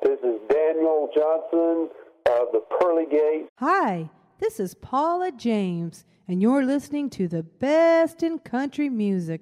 This is Daniel Johnson of the Pearly Gates. Hi, this is Paula James, and you're listening to the best in country music.